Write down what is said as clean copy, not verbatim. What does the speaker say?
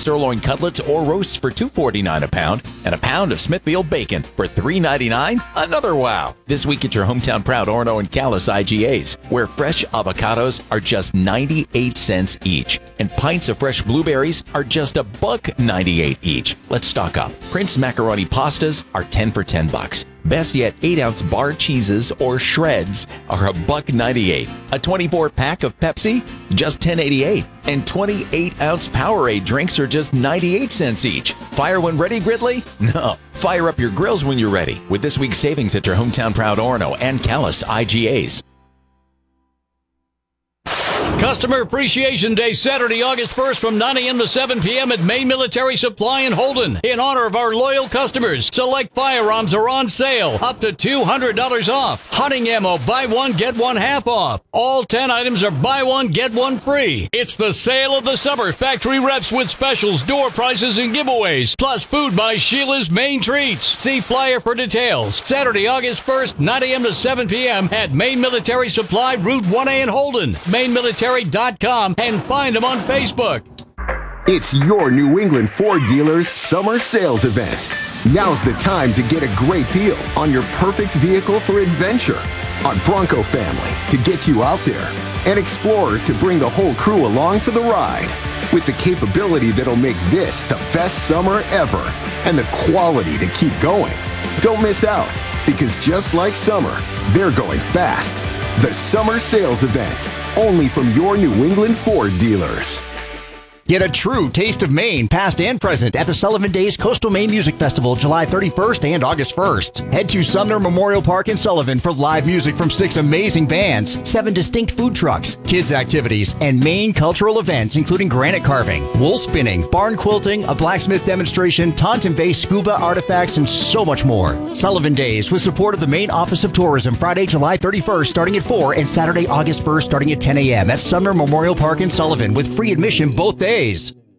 sirloin cutlets or roasts for $2.49 a pound, and a pound of Smithfield bacon for $3.99. Another wow! This week at your hometown proud Orono and Callis IGAs, where fresh avocados are just 98 cents each, and pints of fresh blueberries are just $1.98 each. Let's stock up. Prince macaroni pastas are 10 for $10. Best yet 8-ounce bar cheeses or shreds are $1.98. A 24-pack of Pepsi, just $10.88. And 28-ounce Powerade drinks are just 98 cents each. Fire when ready, Gridley? No. Fire up your grills when you're ready with this week's savings at your hometown proud Orono and Callis IGAs. Customer Appreciation Day, Saturday, August 1st from 9 a.m. to 7 p.m. at Maine Military Supply in Holden. In honor of our loyal customers, select firearms are on sale, up to $200 off. Hunting ammo, buy one, get one half off. All 10 items are buy one, get one free. It's the sale of the summer. Factory reps with specials, door prizes, and giveaways. Plus food by Sheila's Maine Treats. See flyer for details. Saturday, August 1st, 9 a.m. to 7 p.m. at Maine Military Supply, Route 1A in Holden. MaineMilitary.com and find them on Facebook. It's your New England Ford dealer's summer sales event. Now's the time to get a great deal on your perfect vehicle for adventure, on Bronco Family to get you out there, and Explorer to bring the whole crew along for the ride. With the capability that'll make this the best summer ever and the quality to keep going. Don't miss out, because just like summer, they're going fast. The Summer Sales Event, only from your New England Ford dealers. Get a true taste of Maine, past and present, at the Sullivan Days Coastal Maine Music Festival, July 31st and August 1st. Head to Sumner Memorial Park in Sullivan for live music from 6 amazing bands, 7 distinct food trucks, kids' activities, and Maine cultural events, including granite carving, wool spinning, barn quilting, a blacksmith demonstration, Taunton-based scuba artifacts, and so much more. Sullivan Days, with support of the Maine Office of Tourism, Friday, July 31st, starting at 4, and Saturday, August 1st, starting at 10 a.m. at Sumner Memorial Park in Sullivan, with free admission both days.